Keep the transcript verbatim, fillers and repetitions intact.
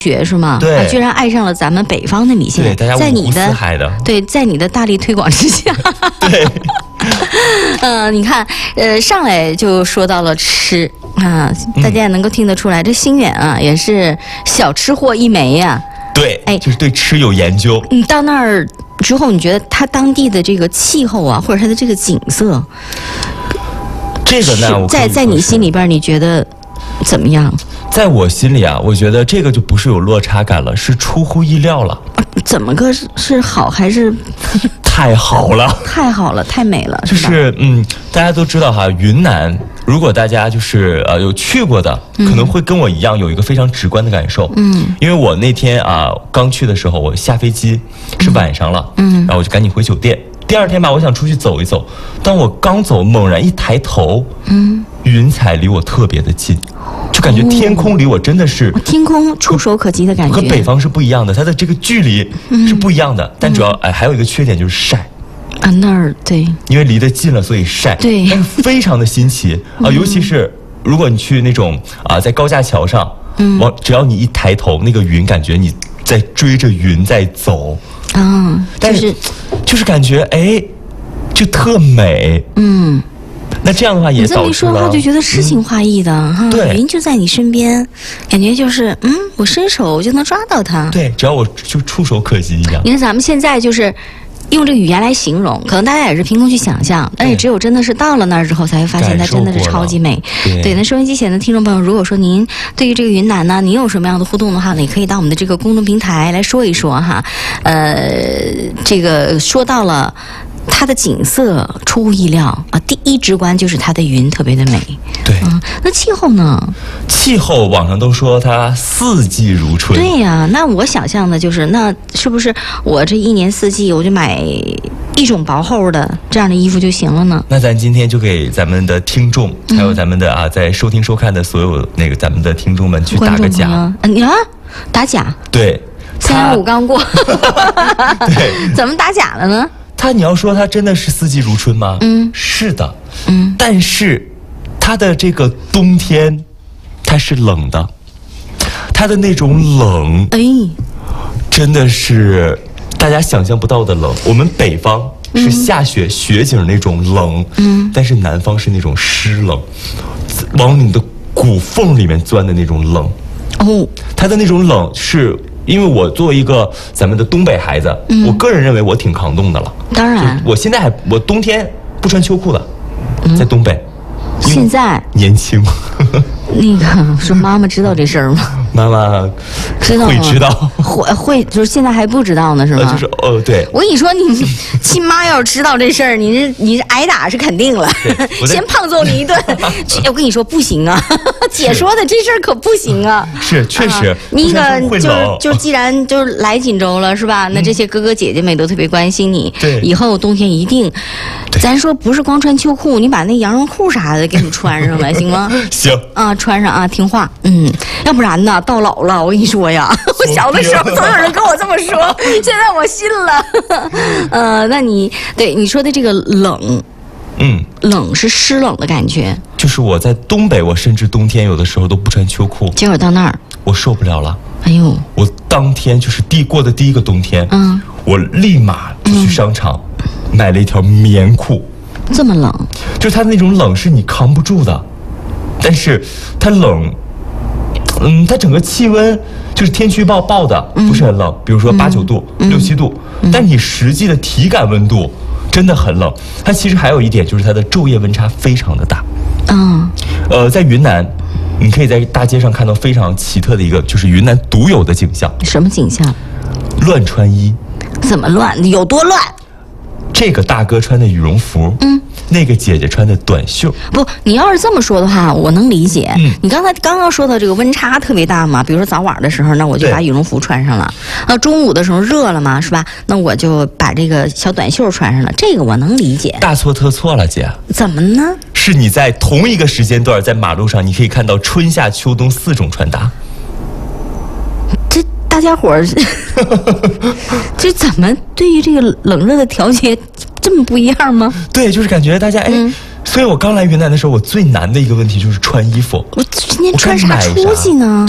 学是吗？ 对， 啊，居然爱上了咱们北方的米线。 对，大家五湖四海的。 对，在你的大力推广之下。 对。 嗯、呃，你看，呃，上来就说到了吃啊，大家也能够听得出来，嗯、这心远啊也是小吃货一枚呀、啊。 对，哎，就是对吃有研究。 你到那儿之后，你觉得它当地的这个气候啊，或者它的这个景色， 这个呢， 在在你心里边，你觉得怎么样？ 在我心里啊，我觉得这个就不是有落差感了，是出乎意料了。 怎么个是是好还是？ 太好了， 太好了，太美了。 就是嗯，大家都知道哈，云南，如果大家就是呃有去过的，嗯、可能会跟我一样有一个非常直观的感受。嗯，因为我那天啊刚去的时候，我下飞机是晚上了，嗯，然后我就赶紧回酒店。第二天吧，我想出去走一走，当我刚走，猛然一抬头，嗯，云彩离我特别的近。就感觉天空离我真的是、 哦、天空触手可及的感觉， 和北方是不一样的，它的这个距离是不一样的。嗯、但主要哎还有一个缺点就是晒啊，那儿对， 因为离得近了，所以晒。 对， 但是非常的新奇啊、呃，尤其是如果你去那种啊、呃、在高架桥上，嗯，往只要你一抬头，那个云感觉你在追着云在走啊、哦， 但是就是感觉哎就特美，嗯。那这样的话也导致了， 你这么一说的话，就觉得诗情画意的、嗯、哈。 对， 云就在你身边，感觉就是嗯，我伸手就能抓到它。 对，只要我就触手可及一样。 你看咱们现在就是用这个语言来形容，可能大家也是凭空去想象，但是只有真的是到了那儿之后，才会发现它真的是超级美。 对， 对，那收音机前的听众朋友，如果说您对于这个云南呢，您有什么样的互动的话呢，也可以到我们的这个公众平台来说一说哈。呃，这个说到了。它的景色出乎意料啊！第一直观就是它的云特别的美。 对， 嗯，那气候呢？ 气候网上都说它四季如春。 对呀、啊，那我想象的就是，那是不是我这一年四季我就买一种薄厚的这样的衣服就行了呢？ 那咱今天就给咱们的听众，嗯、还有咱们的啊，在收听收看的所有那个咱们的听众们去打个假。 你啊，打假？ 对， 三幺五刚过。 对， 怎么打假了呢？ 它，你要说它真的是四季如春吗？嗯，是的，嗯，但是它的这个冬天，它是冷的，它的那种冷，哎，真的是大家想象不到的冷。我们北方是下雪、嗯、雪景那种冷，嗯，但是南方是那种湿冷，往你的骨缝里面钻的那种冷。哦，它的那种冷是。因为我作为一个咱们的东北孩子，嗯、我个人认为我挺抗冻的了。 当然， 我现在还我冬天不穿秋裤的，嗯、在东北。 现在年轻。 那个说妈妈知道这事儿吗？ 妈妈知道吗？ 会知道， 会会就是现在还不知道呢，是吗？ 呃、就是呃对。 我跟你说，你亲妈要是知道这事儿，你是你是挨打是肯定了，先胖揍你一顿。我跟你说不行啊，姐说的这事儿可不行啊。 是确实，啊、 那个就是就既然就是来锦州了是吧？那这些哥哥姐姐们都特别关心你。 对， 以后冬天一定，咱说不是光穿秋裤，你把那羊绒裤啥的给你穿上了，行吗？ 行啊，穿上啊，听话。嗯，要不然呢，到老了，我跟你说呀，我小的时候总有人跟我这么说，现在我信了。呃，那你对你说的这个冷，嗯，冷是湿冷的感觉。 就是我在东北，我甚至冬天有的时候都不穿秋裤。 结果到那儿， 我受不了了。 哎呦， 我当天就是第过的第一个冬天，嗯，我立马就去商场、嗯、买了一条棉裤。 这么冷？ 就是它那种冷是你扛不住的，但是它冷。嗯，它整个气温就是天气预报报的不是很冷，比如说八九度、六七度，但你实际的体感温度真的很冷。它其实还有一点就是它的昼夜温差非常的大。嗯，呃，在云南，你可以在大街上看到非常奇特的一个，就是云南独有的景象。 什么景象？ 乱穿衣。 怎么乱？有多乱？ 这个大哥穿的羽绒服，嗯，那个姐姐穿的短袖。 不，你要是这么说的话，我能理解。嗯，你刚才刚刚说到这个温差特别大嘛，比如说早晚的时候，那我就把羽绒服穿上了。那中午的时候热了嘛，是吧？那我就把这个小短袖穿上了。这个我能理解。 大错特错了，姐。 怎么呢？ 是你在同一个时间段，在马路上，你可以看到春夏秋冬四种穿搭。 这大家伙儿，这怎么对于这个冷热的调节这么不一样吗？ 对，就是感觉大家哎、嗯，所以我刚来云南的时候，我最难的一个问题就是穿衣服。 我今天穿啥出去呢？